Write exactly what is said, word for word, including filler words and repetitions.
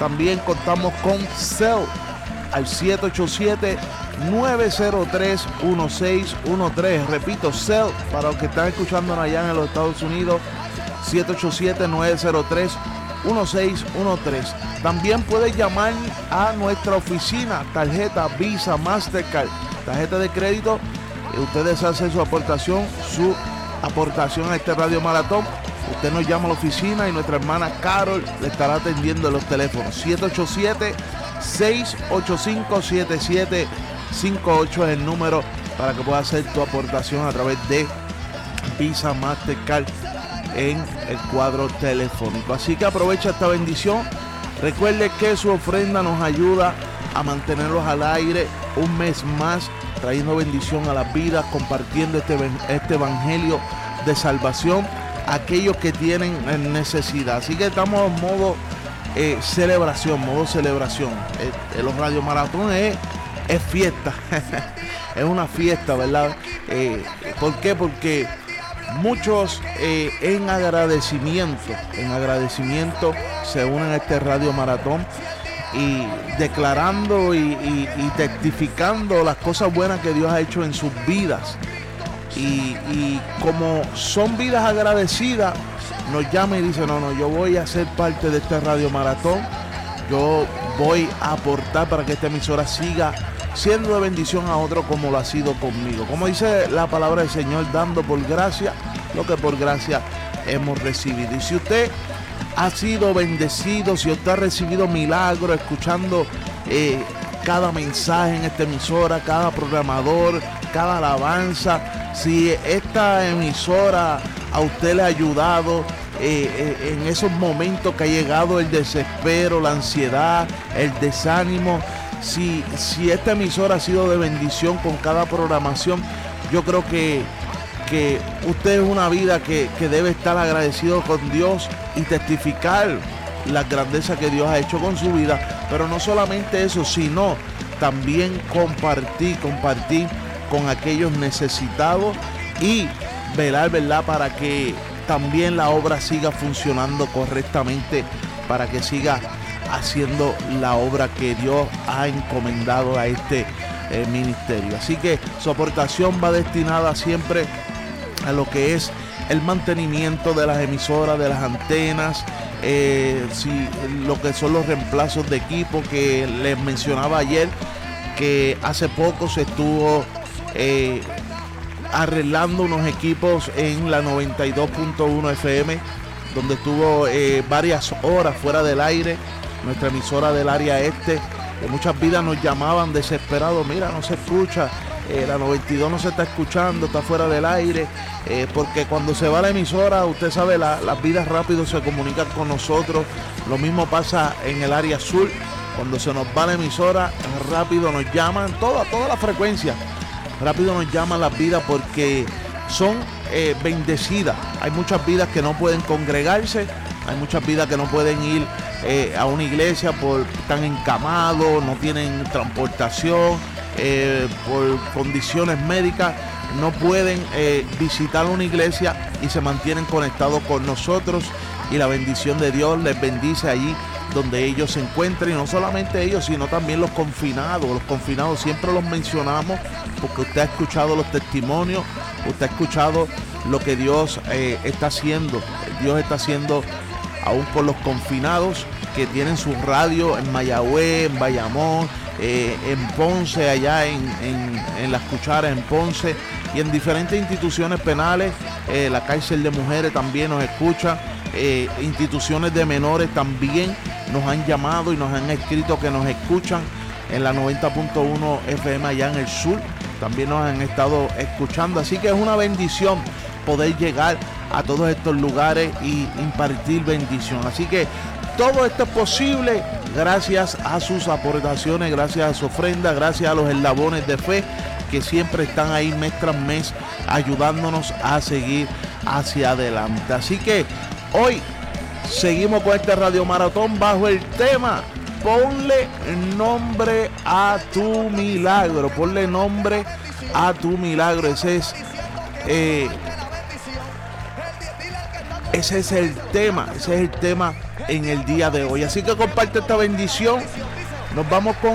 También contamos con Cell al siete ocho siete, nueve cero tres, uno seis uno tres. Repito, Cell para los que están escuchando allá en los Estados Unidos, siete ocho siete, nueve cero tres, uno seis uno tres. También puedes llamar a nuestra oficina, tarjeta Visa, Mastercard, tarjeta de crédito. Ustedes hacen su aportación, su aportación a este Radio Maratón. Usted nos llama a la oficina y nuestra hermana Carol le estará atendiendo en los teléfonos. siete ocho siete, seis ocho cinco, siete siete cinco ocho es el número para que puedas hacer tu aportación a través de Visa, Mastercard en el cuadro telefónico. Así que aprovecha esta bendición. Recuerde que su ofrenda nos ayuda a mantenerlos al aire un mes más, trayendo bendición a las vidas, compartiendo este, este evangelio de salvación a aquellos que tienen necesidad. Así que estamos en modo eh, celebración, modo celebración. Eh, los Radio Maratón es, es fiesta, es una fiesta, ¿verdad? Eh, ¿Por qué? Porque muchos eh, en agradecimiento, en agradecimiento se unen a este Radio Maratón y declarando y, y, y testificando las cosas buenas que Dios ha hecho en sus vidas. Y, y como son vidas agradecidas, nos llama y dice, no, no, yo voy a ser parte de este Radio Maratón, yo voy a aportar para que esta emisora siga siendo de bendición a otro como lo ha sido conmigo. Como dice la palabra del Señor, dando por gracia lo que por gracia hemos recibido. Y si usted ha sido bendecido, si usted ha recibido milagros escuchando eh, cada mensaje en esta emisora, cada programador, cada alabanza, si esta emisora a usted le ha ayudado eh, eh, en esos momentos que ha llegado el desespero, la ansiedad, el desánimo, si, si esta emisora ha sido de bendición con cada programación, yo creo que que usted es una vida que, que debe estar agradecido con Dios y testificar la grandeza que Dios ha hecho con su vida. Pero no solamente eso, sino también compartir, compartir con aquellos necesitados y velar, ¿verdad?, para que también la obra siga funcionando correctamente, para que siga haciendo la obra que Dios ha encomendado a este eh, ministerio. Así que su aportación va destinada siempre a lo que es el mantenimiento de las emisoras, de las antenas, eh, si, lo que son los reemplazos de equipo que les mencionaba ayer, que hace poco se estuvo eh, arreglando unos equipos en la noventa y dos punto uno F M, donde estuvo eh, varias horas fuera del aire, nuestra emisora del área este. Que muchas vidas nos llamaban desesperados, mira, no se escucha, eh, la noventa y dos no se está escuchando, está fuera del aire, eh, porque cuando se va la emisora, usted sabe, la, las vidas rápido se comunican con nosotros. Lo mismo pasa en el área sur, cuando se nos va la emisora, rápido nos llaman, toda, toda la frecuencia, rápido nos llaman las vidas porque son eh, bendecidas. Hay muchas vidas que no pueden congregarse, hay muchas vidas que no pueden ir eh, a una iglesia por están encamados, no tienen transportación, eh, por condiciones médicas, no pueden eh, visitar una iglesia y se mantienen conectados con nosotros, y la bendición de Dios les bendice allí donde ellos se encuentren. Y no solamente ellos, sino también los confinados. Los confinados siempre los mencionamos porque usted ha escuchado los testimonios, usted ha escuchado lo que Dios eh, está haciendo. Dios está haciendo aún por los confinados que tienen su radio en Mayagüez, en Bayamón, eh, en Ponce, allá en, en, en Las Cucharas, en Ponce, y en diferentes instituciones penales. Eh, la cárcel de mujeres también nos escucha, eh, instituciones de menores también nos han llamado y nos han escrito que nos escuchan en la noventa punto uno F M allá en el sur, también nos han estado escuchando. Así que es una bendición poder llegar a todos estos lugares y impartir bendición. Así que todo esto es posible gracias a sus aportaciones, gracias a su ofrenda, gracias a los eslabones de fe que siempre están ahí mes tras mes ayudándonos a seguir hacia adelante. Así que hoy seguimos con este Radio Maratón bajo el tema ponle nombre a tu milagro, ponle nombre a tu milagro. Ese es eh, ese es el tema, ese es el tema en el día de hoy. Así que comparte esta bendición. Nos vamos con